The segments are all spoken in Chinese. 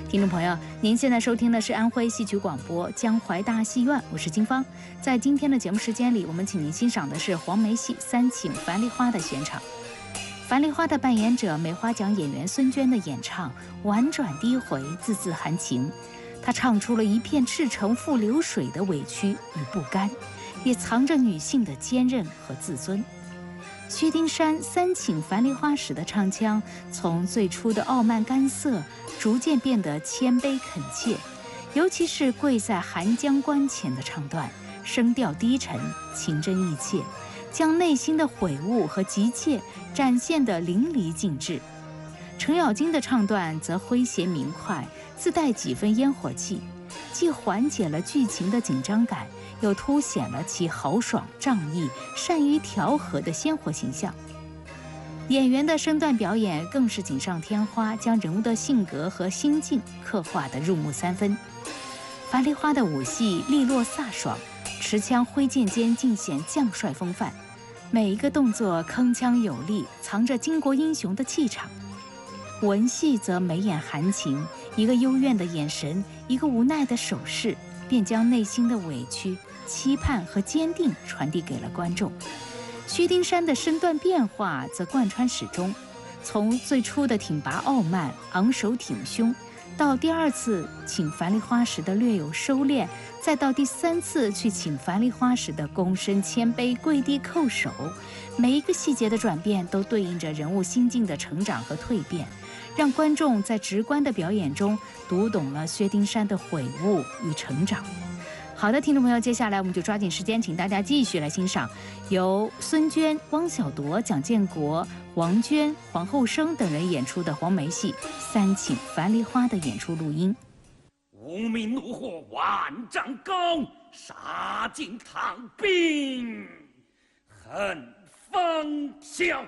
听众朋友，您现在收听的是安徽戏曲广播江淮大戏院，我是金芳。在今天的节目时间里，我们请您欣赏的是黄梅戏《三请樊梨花》的选场。樊梨花的扮演者梅花奖演员孙娟的演唱婉转低回，字字含情。她唱出了一片赤诚付流水的委屈与不甘，也藏着女性的坚韧和自尊。薛丁山三请樊梨花时的唱腔，从最初的傲慢干涩，逐渐变得谦卑恳切，尤其是跪在寒江关前的唱段，声调低沉，情真意切，将内心的悔悟和急切展现得淋漓尽致。程咬金的唱段则诙谐明快，自带几分烟火气，既缓解了剧情的紧张感，又凸显了其豪爽仗义、善于调和的鲜活形象。演员的身段表演更是锦上添花，将人物的性格和心境刻画得入木三分。樊梨花的武戏利落飒爽，持枪挥剑间尽显将帅风范，每一个动作铿锵有力，藏着巾帼英雄的气场。文戏则眉眼含情，一个幽怨的眼神，一个无奈的手势，便将内心的委屈、期盼和坚定传递给了观众。薛丁山的身段变化则贯穿始终，从最初的挺拔傲慢、昂首挺胸，到第二次请樊梨花时的略有收敛，再到第三次去请樊梨花时的躬身谦卑、跪地叩首，每一个细节的转变都对应着人物心境的成长和蜕变，让观众在直观的表演中读懂了薛丁山的悔悟与成长。好的，听众朋友，接下来我们就抓紧时间，请大家继续来欣赏由孙娟、汪小铎、蒋建国、王娟、黄后生等人演出的黄梅戏《三请樊梨花》的演出录音。 无名怒火万丈高，杀尽唐兵恨风萧。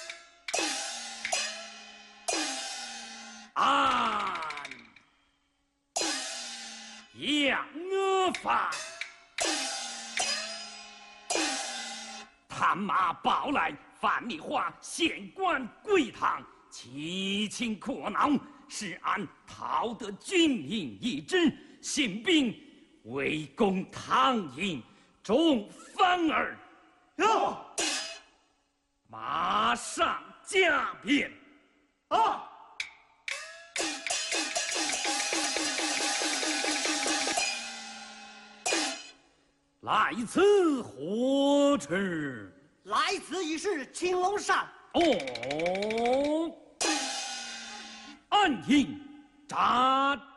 按杨阿法，探马报来，樊梨花县官跪堂，其情可恼，是按讨得军营一支，兴兵围攻唐营，众反儿，马上加鞭。来此何处？ 来此已是青龙山。 按营扎